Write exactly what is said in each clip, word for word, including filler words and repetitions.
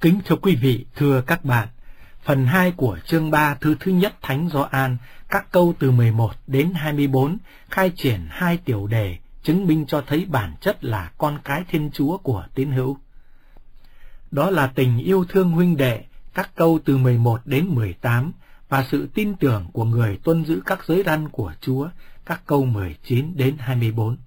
Kính thưa quý vị, thưa các bạn, phần hai của chương ba thư thứ nhất Thánh Gioan, các câu từ mười một đến hai mươi bốn, khai triển hai tiểu đề chứng minh cho thấy bản chất là con cái Thiên Chúa của tín hữu. Đó là tình yêu thương huynh đệ, các câu từ mười một đến mười tám, và sự tin tưởng của người tuân giữ các giới răn của Chúa, các câu mười chín đến hai mươi bốn.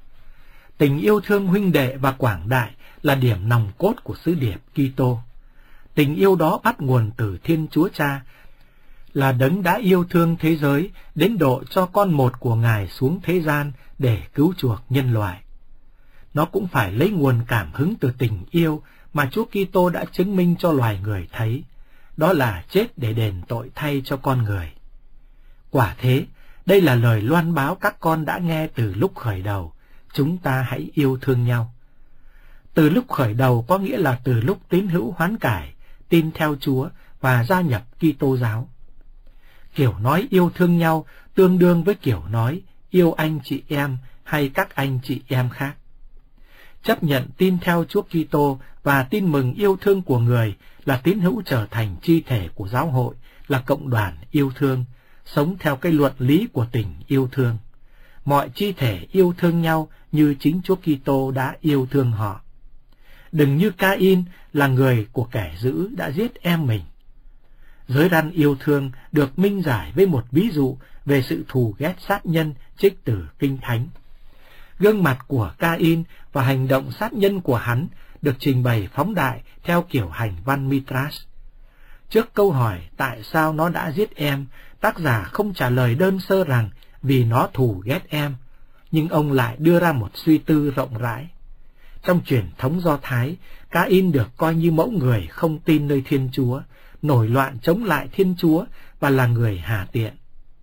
Tình yêu thương huynh đệ và quảng đại là điểm nòng cốt của sứ điệp Kitô. Tình yêu đó bắt nguồn từ Thiên Chúa Cha, là đấng đã yêu thương thế giới đến độ cho con một của Ngài xuống thế gian để cứu chuộc nhân loại. Nó cũng phải lấy nguồn cảm hứng từ tình yêu mà Chúa Kitô đã chứng minh cho loài người thấy, đó là chết để đền tội thay cho con người. Quả thế, đây là lời loan báo các con đã nghe từ lúc khởi đầu, chúng ta hãy yêu thương nhau. Từ lúc khởi đầu có nghĩa là từ lúc tín hữu hoán cải, tin theo Chúa và gia nhập Kitô giáo. Kiểu nói yêu thương nhau tương đương với kiểu nói yêu anh chị em hay các anh chị em khác. Chấp nhận tin theo Chúa Kitô và tin mừng yêu thương của người là tín hữu trở thành chi thể của giáo hội, là cộng đoàn yêu thương, sống theo cái luật lý của tình yêu thương. Mọi chi thể yêu thương nhau như chính Chúa Kitô đã yêu thương họ. Đừng như Ca-in là người của kẻ dữ đã giết em mình. Giới răn yêu thương được minh giải với một ví dụ về sự thù ghét sát nhân trích từ Kinh Thánh. Gương mặt của Ca-in và hành động sát nhân của hắn được trình bày phóng đại theo kiểu hành văn Mitras. Trước câu hỏi tại sao nó đã giết em, tác giả không trả lời đơn sơ rằng vì nó thù ghét em, nhưng ông lại đưa ra một suy tư rộng rãi. Trong truyền thống Do Thái, Ca-in được coi như mẫu người không tin nơi Thiên Chúa, nổi loạn chống lại Thiên Chúa và là người hà tiện.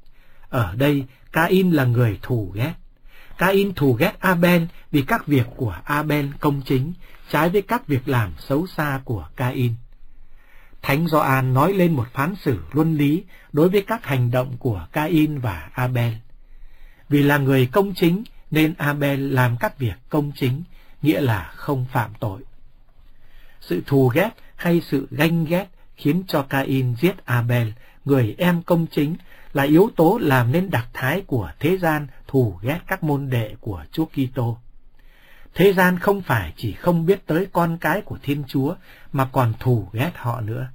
Ở đây, Ca-in là người thù ghét. Ca-in thù ghét A-ben vì các việc của A-ben công chính, trái với các việc làm xấu xa của Ca-in. Thánh Gioan nói lên một phán xử luân lý đối với các hành động của Ca-in và A-ben. Vì là người công chính nên A-ben làm các việc công chính, nghĩa là không phạm tội. Sự thù ghét hay sự ganh ghét khiến cho Ca-in giết A-ben, người em công chính, là yếu tố làm nên đặc thái của thế gian thù ghét các môn đệ của Chúa Kitô. Thế gian không phải chỉ không biết tới con cái của Thiên Chúa mà còn thù ghét họ nữa.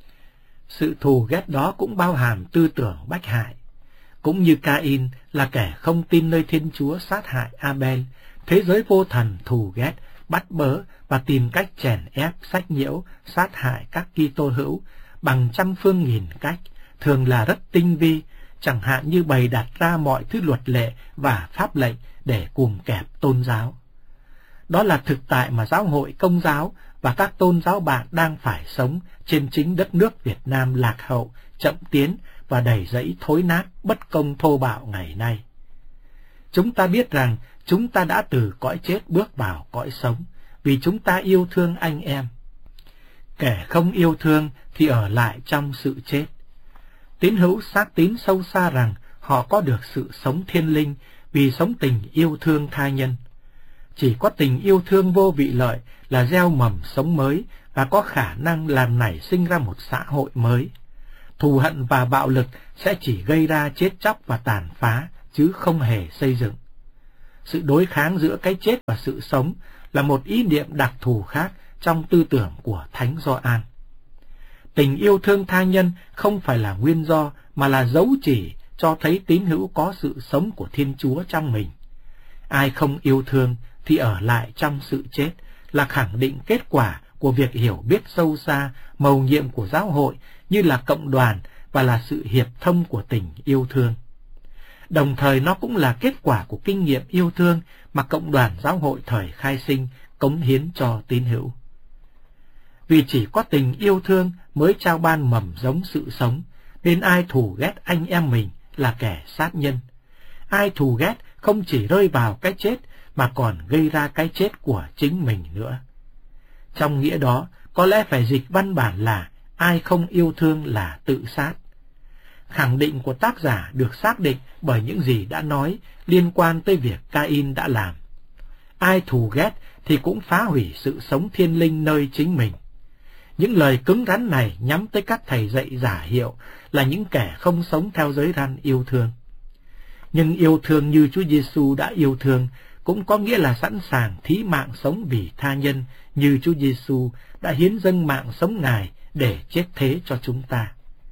Sự thù ghét đó cũng bao hàm tư tưởng bách hại. Cũng như Ca-in là kẻ không tin nơi Thiên Chúa sát hại A-ben, thế giới vô thần thù ghét, bắt bớ và tìm cách chèn ép, sách nhiễu, sát hại các Kitô hữu bằng trăm phương nghìn cách, thường là rất tinh vi, chẳng hạn như bày đặt ra mọi thứ luật lệ và pháp lệnh để cùm kẹp tôn giáo. Đó là thực tại mà giáo hội Công giáo và các tôn giáo bạn đang phải sống trên chính đất nước Việt Nam lạc hậu, chậm tiến và đầy rẫy thối nát, bất công thô bạo ngày nay. Chúng ta biết rằng chúng ta đã từ cõi chết bước vào cõi sống, vì chúng ta yêu thương anh em. Kẻ không yêu thương thì ở lại trong sự chết. Tín hữu xác tín sâu xa rằng họ có được sự sống thiên linh vì sống tình yêu thương tha nhân. Chỉ có tình yêu thương vô vị lợi là gieo mầm sống mới và có khả năng làm nảy sinh ra một xã hội mới. Thù hận và bạo lực sẽ chỉ gây ra chết chóc và tàn phá, chứ không hề xây dựng. Sự đối kháng giữa cái chết và sự sống là một ý niệm đặc thù khác trong tư tưởng của Thánh Gioan. Tình yêu thương tha nhân không phải là nguyên do mà là dấu chỉ cho thấy tín hữu có sự sống của Thiên Chúa trong mình. Ai không yêu thương thì ở lại trong sự chết, là khẳng định kết quả của việc hiểu biết sâu xa mầu nhiệm của giáo hội như là cộng đoàn và là sự hiệp thông của tình yêu thương. Đồng thời nó cũng là kết quả của kinh nghiệm yêu thương mà cộng đoàn giáo hội thời khai sinh cống hiến cho tín hữu. Vì chỉ có tình yêu thương mới trao ban mầm giống sự sống, nên ai thù ghét anh em mình là kẻ sát nhân. Ai thù ghét không chỉ rơi vào cái chết mà còn gây ra cái chết của chính mình nữa. Trong nghĩa đó, có lẽ phải dịch văn bản là ai không yêu thương là tự sát. Khẳng định của tác giả được xác định bởi những gì đã nói liên quan tới việc Ca-in đã làm. Ai thù ghét thì cũng phá hủy sự sống thiên linh nơi chính mình. Những lời cứng rắn này nhắm tới các thầy dạy giả hiệu là những kẻ không sống theo giới răn yêu thương. Nhưng yêu thương như Chúa Giêsu đã yêu thương cũng có nghĩa là sẵn sàng thí mạng sống vì tha nhân như Chúa Giêsu đã hiến dâng mạng sống Ngài để chết thế cho chúng ta.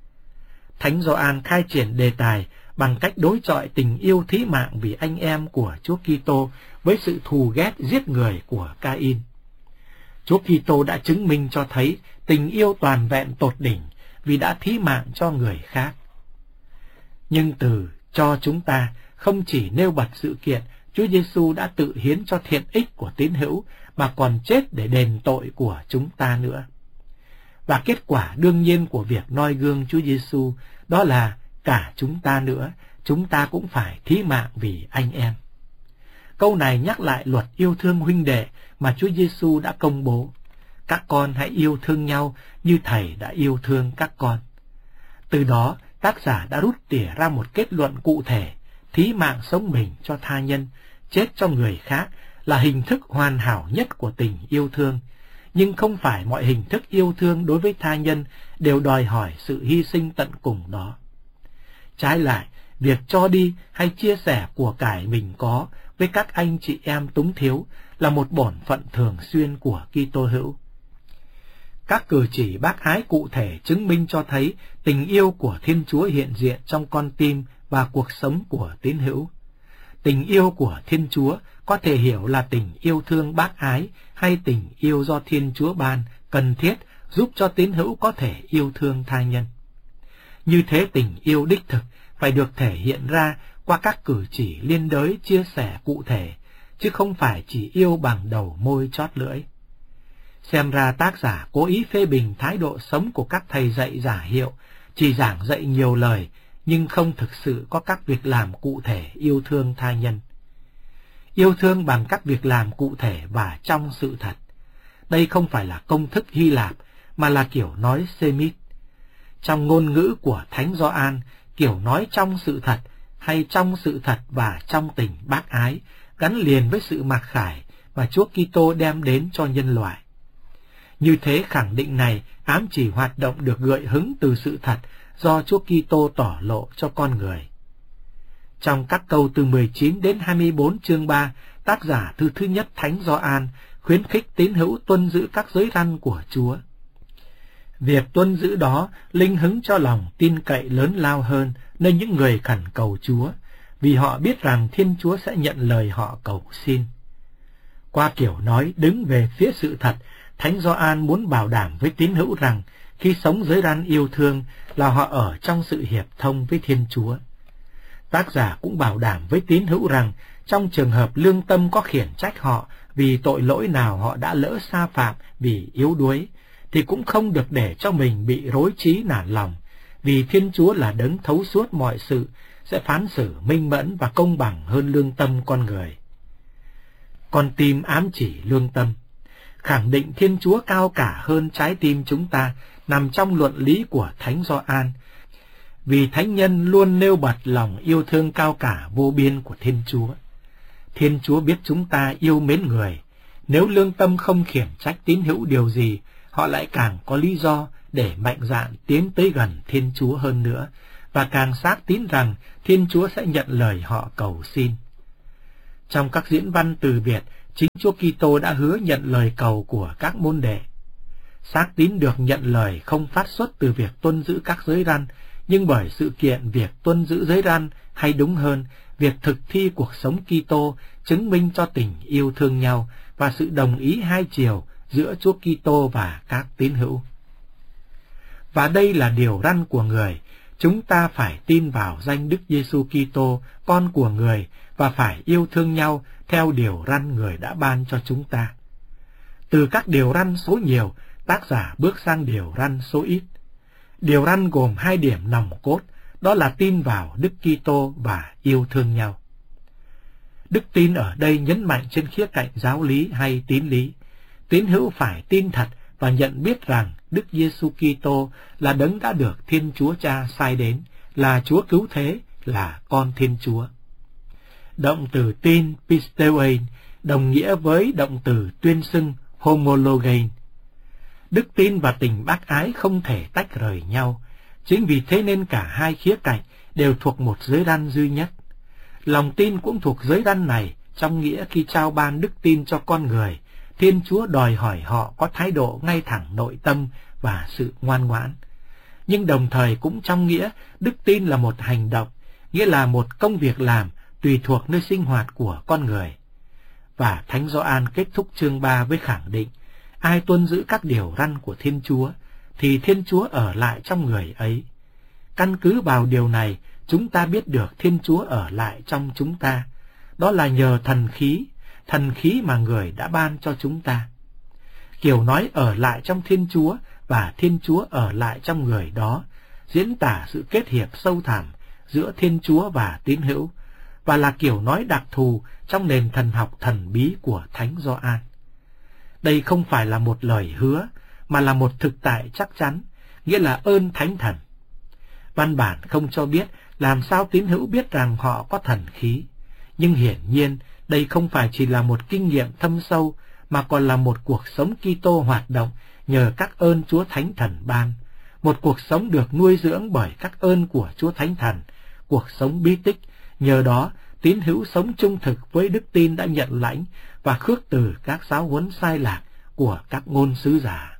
Thánh Gioan khai triển đề tài bằng cách đối chọi tình yêu thí mạng vì anh em của Chúa Kitô với sự thù ghét giết người của Ca-in. Chúa Kitô đã chứng minh cho thấy tình yêu toàn vẹn tột đỉnh vì đã thí mạng cho người khác. Nhưng từ cho chúng ta không chỉ nêu bật sự kiện Chúa Giêsu đã tự hiến cho thiện ích của tín hữu mà còn chết để đền tội của chúng ta nữa. Và kết quả đương nhiên của việc noi gương Chúa Giêsu đó là cả chúng ta nữa, chúng ta cũng phải thí mạng vì anh em. Câu này nhắc lại luật yêu thương huynh đệ mà Chúa Giêsu đã công bố. Các con hãy yêu thương nhau như Thầy đã yêu thương các con. Từ đó, tác giả đã rút tỉa ra một kết luận cụ thể, thí mạng sống mình cho tha nhân, chết cho người khác là hình thức hoàn hảo nhất của tình yêu thương. Nhưng không phải mọi hình thức yêu thương đối với tha nhân đều đòi hỏi sự hy sinh tận cùng đó. Trái lại, việc cho đi hay chia sẻ của cải mình có với các anh chị em túng thiếu là một bổn phận thường xuyên của Kitô hữu. Các cử chỉ bác ái cụ thể chứng minh cho thấy tình yêu của Thiên Chúa hiện diện trong con tim và cuộc sống của tín hữu. Tình yêu của Thiên Chúa có thể hiểu là tình yêu thương bác ái hay tình yêu do Thiên Chúa ban, cần thiết giúp cho tín hữu có thể yêu thương tha nhân. Như thế tình yêu đích thực phải được thể hiện ra qua các cử chỉ liên đới chia sẻ cụ thể, chứ không phải chỉ yêu bằng đầu môi chót lưỡi. Xem ra tác giả cố ý phê bình thái độ sống của các thầy dạy giả hiệu, chỉ giảng dạy nhiều lời, nhưng không thực sự có các việc làm cụ thể yêu thương tha nhân. Yêu thương bằng các việc làm cụ thể và trong sự thật. Đây không phải là công thức Hy Lạp, mà là kiểu nói Semit. Trong ngôn ngữ của Thánh Gioan, kiểu nói trong sự thật hay trong sự thật và trong tình bác ái gắn liền với sự mặc khải mà Chúa Kitô đem đến cho nhân loại. Như thế khẳng định này ám chỉ hoạt động được gợi hứng từ sự thật do Chúa Kitô tỏ lộ cho con người. Trong các câu từ mười chín đến hai mươi bốn chương ba, tác giả thư thứ nhất Thánh Gioan khuyến khích tín hữu tuân giữ các giới răn của Chúa. Việc tuân giữ đó linh hứng cho lòng tin cậy lớn lao hơn nên những người khẩn cầu Chúa, vì họ biết rằng Thiên Chúa sẽ nhận lời họ cầu xin. Qua kiểu nói đứng về phía sự thật, Thánh Gioan muốn bảo đảm với tín hữu rằng khi sống giới răn yêu thương là họ ở trong sự hiệp thông với Thiên Chúa. Tác giả cũng bảo đảm với tín hữu rằng trong trường hợp lương tâm có khiển trách họ vì tội lỗi nào họ đã lỡ sa phạm vì yếu đuối, thì cũng không được để cho mình bị rối trí nản lòng, vì Thiên Chúa là đấng thấu suốt mọi sự, sẽ phán xử minh mẫn và công bằng hơn lương tâm con người. Con tim ám chỉ lương tâm, khẳng định Thiên Chúa cao cả hơn trái tim chúng ta nằm trong luận lý của Thánh Gioan, vì thánh nhân luôn nêu bật lòng yêu thương cao cả vô biên của Thiên Chúa. Thiên Chúa biết chúng ta yêu mến người, nếu lương tâm không khiển trách tín hữu điều gì, họ lại càng có lý do để mạnh dạn tiến tới gần Thiên Chúa hơn nữa, và càng xác tín rằng Thiên Chúa sẽ nhận lời họ cầu xin. Trong các diễn văn từ biệt, chính Chúa Kitô đã hứa nhận lời cầu của các môn đệ. Xác tín được nhận lời không phát xuất từ việc tuân giữ các giới răn, nhưng bởi sự kiện việc tuân giữ giới răn, hay đúng hơn, việc thực thi cuộc sống Kitô chứng minh cho tình yêu thương nhau và sự đồng ý hai chiều giữa Chúa Kitô và các tín hữu. Và đây là điều răn của người, chúng ta phải tin vào danh Đức Giêsu Kitô, con của người, và phải yêu thương nhau theo điều răn người đã ban cho chúng ta. Từ các điều răn số nhiều, tác giả bước sang điều răn số ít. Điều răn gồm hai điểm nòng cốt, đó là tin vào Đức Kitô và yêu thương nhau. Đức tin ở đây nhấn mạnh trên khía cạnh giáo lý hay tín lý. Tín hữu phải tin thật và nhận biết rằng Đức Giêsu Kitô là đấng đã được Thiên Chúa Cha sai đến, là Chúa cứu thế, là con Thiên Chúa. Động từ tin pisteuein đồng nghĩa với động từ tuyên xưng homologein. Đức tin và tình bác ái không thể tách rời nhau, chính vì thế nên cả hai khía cạnh đều thuộc một giới răn duy nhất. Lòng tin cũng thuộc giới răn này, trong nghĩa khi trao ban đức tin cho con người, Thiên Chúa đòi hỏi họ có thái độ ngay thẳng nội tâm và sự ngoan ngoãn. Nhưng đồng thời cũng trong nghĩa đức tin là một hành động, nghĩa là một công việc làm tùy thuộc nơi sinh hoạt của con người. Và Thánh Gioan kết thúc chương ba với khẳng định, ai tuân giữ các điều răn của Thiên Chúa, thì Thiên Chúa ở lại trong người ấy. Căn cứ vào điều này, chúng ta biết được Thiên Chúa ở lại trong chúng ta. Đó là nhờ thần khí, thần khí mà người đã ban cho chúng ta. Kiểu nói ở lại trong Thiên Chúa và Thiên Chúa ở lại trong người đó, diễn tả sự kết hiệp sâu thẳm giữa Thiên Chúa và tín hữu, và là kiểu nói đặc thù trong nền thần học thần bí của Thánh Gioan. Đây không phải là một lời hứa, mà là một thực tại chắc chắn, nghĩa là ơn Thánh Thần. Văn bản không cho biết làm sao tín hữu biết rằng họ có thần khí, nhưng hiển nhiên đây không phải chỉ là một kinh nghiệm thâm sâu, mà còn là một cuộc sống Kitô hoạt động nhờ các ơn Chúa Thánh Thần ban, một cuộc sống được nuôi dưỡng bởi các ơn của Chúa Thánh Thần, cuộc sống bí tích. Nhờ đó, tín hữu sống trung thực với đức tin đã nhận lãnh và khước từ các giáo huấn sai lạc của các ngôn sứ giả.